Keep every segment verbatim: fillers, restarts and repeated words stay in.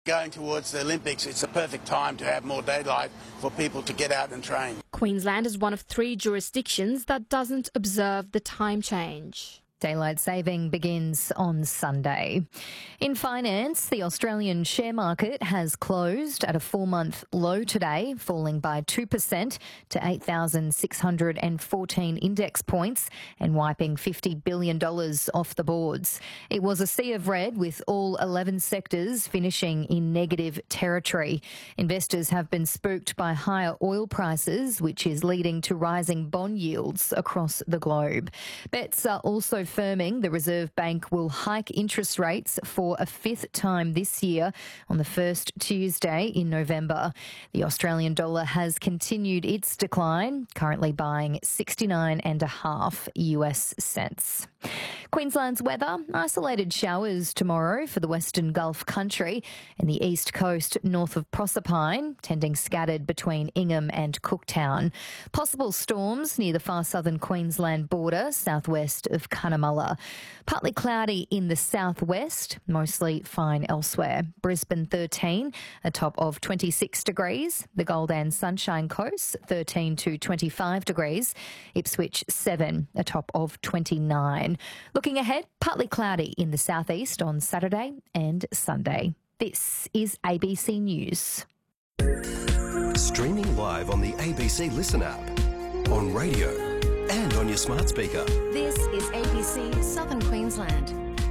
Going towards the Olympics, it's a perfect time to have more daylight for people to get out and train. Queensland is one of three jurisdictions that doesn't observe the time change. Daylight saving begins on Sunday. In finance, the Australian share market has closed at a four-month low today, falling by two percent to eight thousand six hundred fourteen index points and wiping fifty billion dollars off the boards. It was a sea of red, with all eleven sectors finishing in negative territory. Investors have been spooked by higher oil prices, which is leading to rising bond yields across the globe. Bets are also firming the Reserve Bank will hike interest rates for a fifth time this year on the first Tuesday in November. The Australian dollar has continued its decline, currently buying sixty-nine and a half US cents. Queensland's weather: isolated showers tomorrow for the Western Gulf country and the east coast north of Proserpine, tending scattered between Ingham and Cooktown. Possible storms near the far southern Queensland border, southwest of Cunnamulla. Partly cloudy in the southwest, mostly fine elsewhere. Brisbane thirteen, a top of twenty-six degrees. The Gold and Sunshine Coast thirteen to twenty-five degrees. Ipswich seven, a top of twenty-nine. Looking ahead, partly cloudy in the southeast on Saturday and Sunday. This is A B C News. Streaming live on the A B C Listen app, on radio and on your smart speaker. This is A B C Southern Queensland.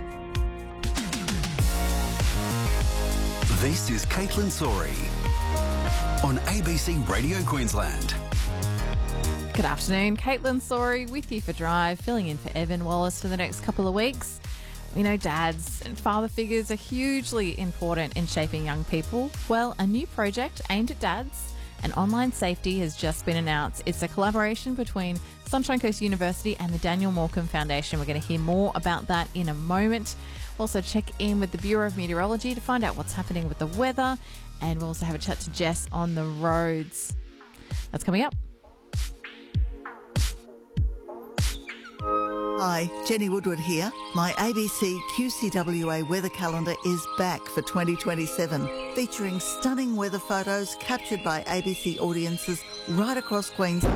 This is Caitlin Sori on A B C Radio Queensland. Good afternoon, Caitlin Sori with you for Drive, filling in for Evan Wallace for the next couple of weeks. We know dads and father figures are hugely important in shaping young people. Well, a new project aimed at dads and online safety has just been announced. It's a collaboration between Sunshine Coast University and the Daniel Morcombe Foundation. We're going to hear more about that in a moment. We'll also check in with the Bureau of Meteorology to find out what's happening with the weather, and we'll also have a chat to Jess on the roads. That's coming up. Hi, Jenny Woodward here. My A B C Q C W A weather calendar is back for twenty twenty-seven, featuring stunning weather photos captured by A B C audiences right across Queensland.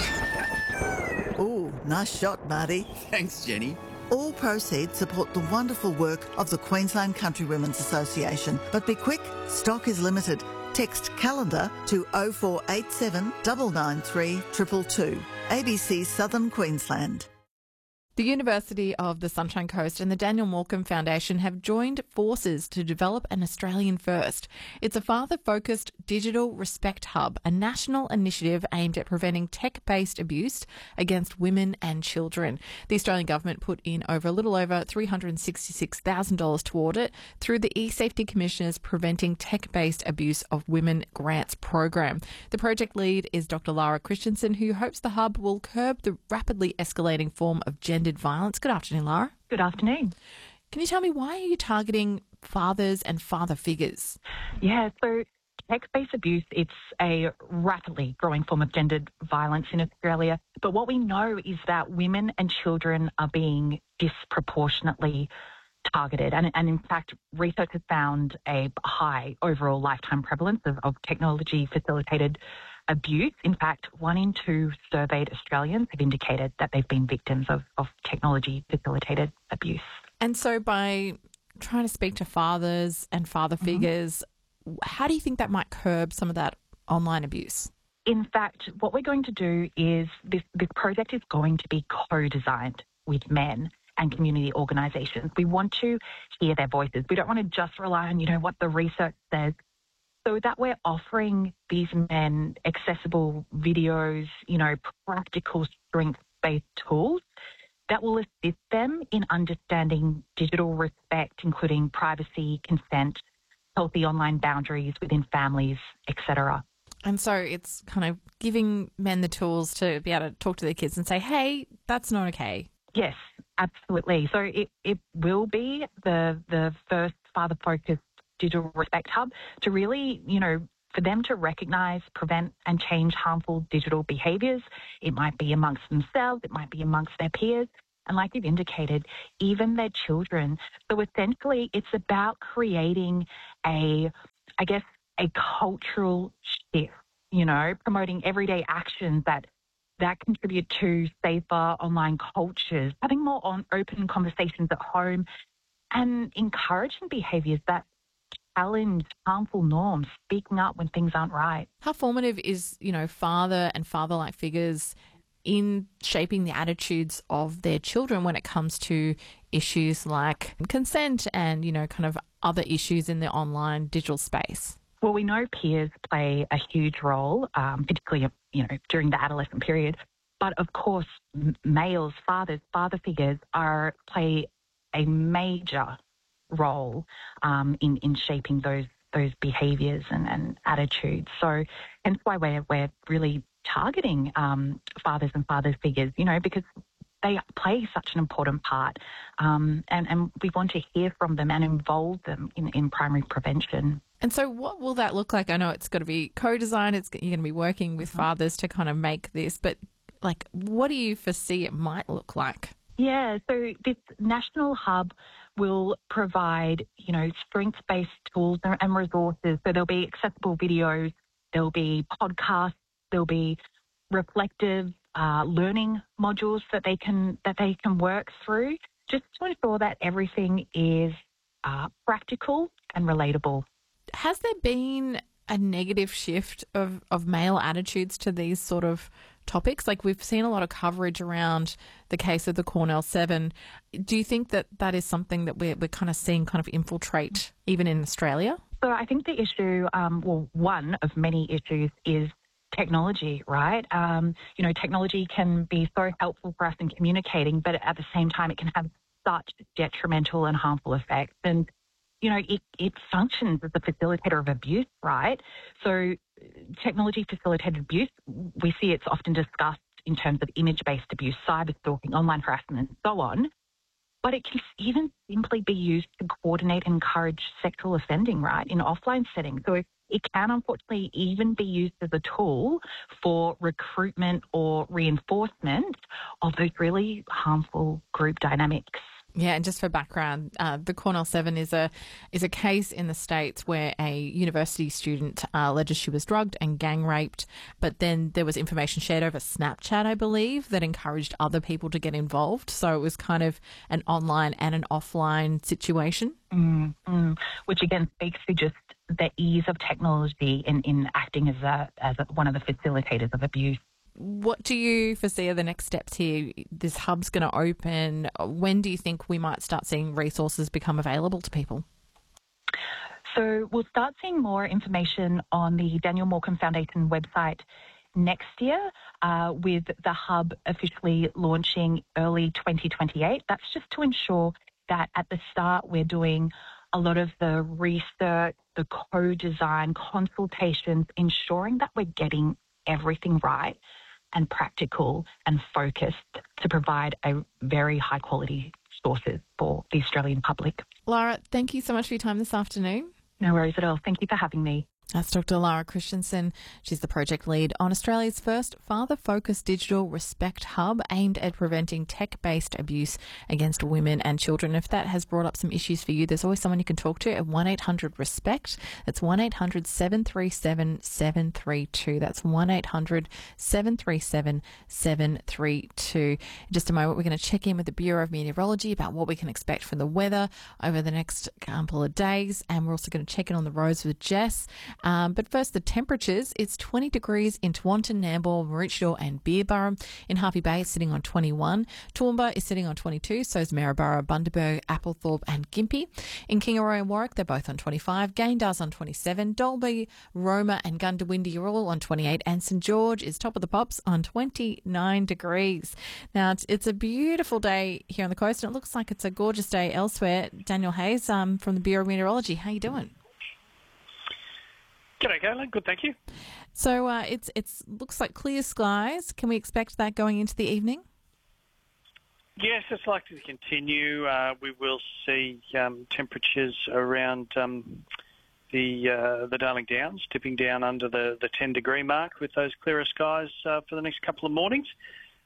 Ooh, nice shot, Marty. Thanks, Jenny. All proceeds support the wonderful work of the Queensland Country Women's Association. But be quick, stock is limited. Text calendar to oh four eight seven, nine nine three, two two two. A B C Southern Queensland. The University of the Sunshine Coast and the Daniel Morcombe Foundation have joined forces to develop an Australian first. It's a father-focused digital respect hub, a national initiative aimed at preventing tech-based abuse against women and children. The Australian government put in over a little over three hundred sixty-six thousand dollars toward it through the eSafety Commissioner's Preventing Tech-Based Abuse of Women Grants program. The project lead is Doctor Lara Christensen, who hopes the hub will curb the rapidly escalating form of gender violence. Good afternoon, Lara. Good afternoon. Can you tell me, why are you targeting fathers and father figures? Yeah, so tech-based abuse, it's a rapidly growing form of gendered violence in Australia. But what we know is that women and children are being disproportionately targeted. And, and in fact, research has found a high overall lifetime prevalence of, of technology-facilitated abuse. In fact, one in two surveyed Australians have indicated that they've been victims of, of technology-facilitated abuse. And so by trying to speak to fathers and father mm-hmm. figures, how do you think that might curb some of that online abuse? In fact, what we're going to do is this, this project is going to be co-designed with men and community organisations. We want to hear their voices. We don't want to just rely on, you know, what the research says. So that we're offering these men accessible videos, you know, practical strength-based tools that will assist them in understanding digital respect, including privacy, consent, healthy online boundaries within families, et cetera. And so it's kind of giving men the tools to be able to talk to their kids and say, hey, that's not okay. Yes, absolutely. So it, it will be the the first father-focused digital respect hub to really, you know, for them to recognise, prevent and change harmful digital behaviours. It might be amongst themselves, it might be amongst their peers, and like you've indicated, even their children. So essentially, it's about creating a, I guess, a cultural shift, you know, promoting everyday actions that that contribute to safer online cultures, having more on open conversations at home, and encouraging behaviours that challenge harmful norms, speaking up when things aren't right. How formative is, you know, father and father-like figures in shaping the attitudes of their children when it comes to issues like consent and, you know, kind of other issues in the online digital space? Well, we know peers play a huge role, um, particularly, you know, during the adolescent period. But of course, m- males, fathers, father figures are play a major role um, in in shaping those those behaviours and, and attitudes. So, hence why we're we're really targeting um, fathers and father figures, you know, because they play such an important part, um, and and we want to hear from them and involve them in, in primary prevention. And so what will that look like? I know it's got to be co-designed. It's, you're going to be working with mm-hmm. fathers to kind of make this, but like, what do you foresee it might look like? Yeah, so this national hub will provide, you know, strengths-based tools and resources. So there'll be accessible videos, there'll be podcasts, there'll be reflective uh, learning modules that they can that they can work through, just to ensure that everything is uh, practical and relatable. Has there been a negative shift of, of male attitudes to these sort of topics? Like, we've seen a lot of coverage around the case of the Cornell seven. Do you think that that is something that we're, we're kind of seeing kind of infiltrate even in Australia? So I think the issue, um, well, one of many issues is technology, right? Um, you know, technology can be so helpful for us in communicating, but at the same time, it can have such detrimental and harmful effects. And you know, it, it functions as a facilitator of abuse, right? So technology facilitated abuse, we see it's often discussed in terms of image-based abuse, cyber stalking, online harassment, and so on. But it can even simply be used to coordinate and encourage sexual offending, right, in offline settings. So it, it can unfortunately even be used as a tool for recruitment or reinforcement of those really harmful group dynamics. Yeah, and just for background, uh, the Cornell seven is a is a case in the States where a university student uh, alleges she was drugged and gang raped, but then there was information shared over Snapchat, I believe, that encouraged other people to get involved. So it was kind of an online and an offline situation. Mm, mm, which again speaks to just the ease of technology in, in acting as a as a, one of the facilitators of abuse. What do you foresee are the next steps here? This hub's going to open. When do you think we might start seeing resources become available to people? So we'll start seeing more information on the Daniel Morcombe Foundation website next year, uh, with the hub officially launching early twenty twenty-eight. That's just to ensure that at the start we're doing a lot of the research, the co-design, consultations, ensuring that we're getting everything right and practical and focused to provide a very high quality sources for the Australian public. Lara, thank you so much for your time this afternoon. No worries at all. Thank you for having me. That's Doctor Lara Christensen. She's the project lead on Australia's first father-focused digital respect hub aimed at preventing tech-based abuse against women and children. If that has brought up some issues for you, there's always someone you can talk to at one eight hundred RESPECT. That's one eight hundred seven three seven seven three two. That's one eight hundred seven three seven seven three two. In just a moment, we're going to check in with the Bureau of Meteorology about what we can expect from the weather over the next couple of days, and we're also going to check in on the roads with Jess. Um, but first, the temperatures. It's twenty degrees in Tewantin, Nambour, Maroochydore and Beerburrum. In Harvey Bay, it's sitting on twenty-one. Toowoomba is sitting on twenty-two, so is Maryborough, Bundaberg, Applethorpe and Gympie. In Kingaroy and Warwick, they're both on twenty-five. Gayndar's on twenty-seven. Dalby, Roma and Gundawindi are all on twenty-eight. And St George is top of the pops on twenty-nine degrees. Now, it's, it's a beautiful day here on the coast, and it looks like it's a gorgeous day elsewhere. Daniel Hayes um, from the Bureau of Meteorology, how are you doing? G'day, Caitlin. Good, thank you. So uh, it's it's looks like clear skies. Can we expect that going into the evening? Yes, it's likely to continue. Uh, we will see um, temperatures around um, the uh, the Darling Downs dipping down under the, the ten degree mark with those clearer skies uh, for the next couple of mornings.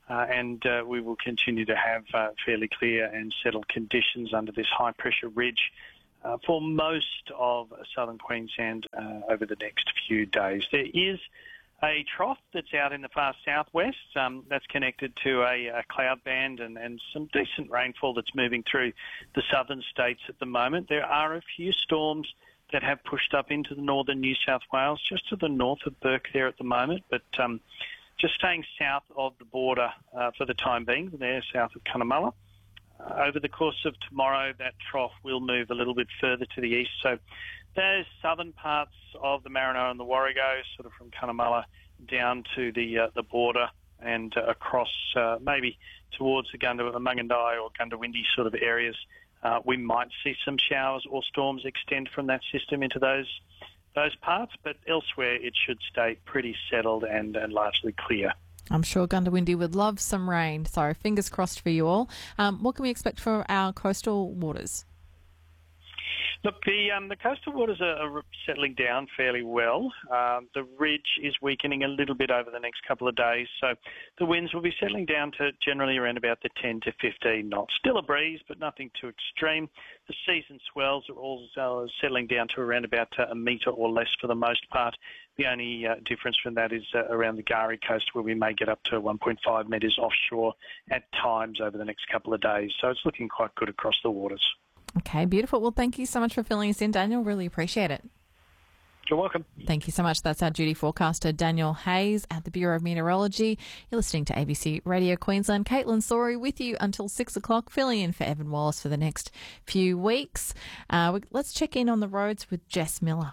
Uh, and uh, we will continue to have uh, fairly clear and settled conditions under this high-pressure ridge uh, for most of southern Queensland uh, over the next few days. There is a trough that's out in the far southwest um, that's connected to a, a cloud band and, and some decent rainfall that's moving through the southern states at the moment. There are a few storms that have pushed up into the northern New South Wales, just to the north of Burke there at the moment, but um, just staying south of the border uh, for the time being, there south of Cunnamulla. Uh, over the course of tomorrow, that trough will move a little bit further to the east. So those southern parts of the Marino and the Warrego, sort of from Cunnamulla down to the uh, the border and uh, across uh, maybe towards the Gunda, the Mungandai or Gundawindi sort of areas, uh, we might see some showers or storms extend from that system into those those parts, but elsewhere it should stay pretty settled and, and largely clear. I'm sure Gundawindi would love some rain, so fingers crossed for you all. Um, what can we expect for our coastal waters? Look, the um, the coastal waters are, are settling down fairly well. Um, the ridge is weakening a little bit over the next couple of days, so the winds will be settling down to generally around about the ten to fifteen knots. Still a breeze, but nothing too extreme. The seas and swells are also settling down to around about a metre or less for the most part. The only uh, difference from that is uh, around the Gari coast, where we may get up to one point five metres offshore at times over the next couple of days. So it's looking quite good across the waters. Okay, beautiful. Well, thank you so much for filling us in, Daniel. Really appreciate it. You're welcome. Thank you so much. That's our duty forecaster, Daniel Hayes at the Bureau of Meteorology. You're listening to A B C Radio Queensland. Caitlin Sorey with you until six o'clock, filling in for Evan Wallace for the next few weeks. Uh, let's check in on the roads with Jess Miller.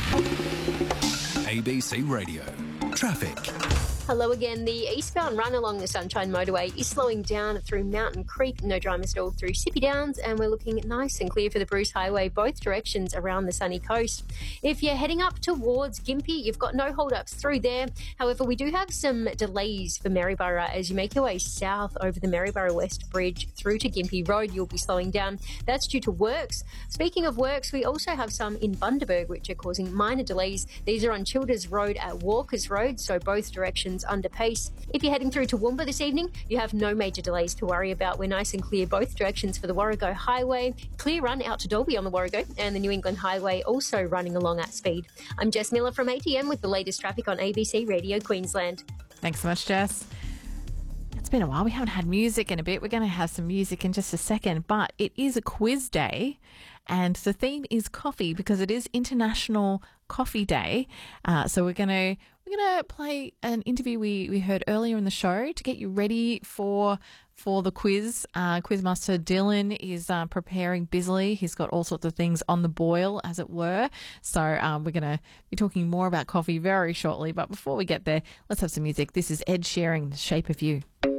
A B C Radio. Traffic. Hello again. The eastbound run along the Sunshine Motorway is slowing down through Mountain Creek, no dramas at all through Sippy Downs, and we're looking nice and clear for the Bruce Highway, both directions around the sunny coast. If you're heading up towards Gympie, you've got no hold-ups through there. However, we do have some delays for Maryborough as you make your way south over the Maryborough West Bridge through to Gympie Road. You'll be slowing down. That's due to works. Speaking of works, we also have some in Bundaberg, which are causing minor delays. These are on Childers Road at Walkers Road, so both directions under pace. If you're heading through to Woomba this evening, you have no major delays to worry about. We're nice and clear both directions for the Warrego Highway. Clear run out to Dalby on the Warrego, and the New England Highway also running along at speed. I'm Jess Miller from A T M with the latest traffic on A B C Radio Queensland. Thanks so much, Jess. It's been a while. We haven't had music in a bit. We're going to have some music in just a second, but it is a quiz day, and the theme is coffee because it is International Coffee Day. Uh, so we're going to we're going to play an interview we, we heard earlier in the show to get you ready for for the quiz. Uh, Quizmaster Dylan is uh, preparing busily. He's got all sorts of things on the boil, as it were. So um, we're going to be talking more about coffee very shortly. But before we get there, let's have some music. This is Ed Sheeran, The Shape of You.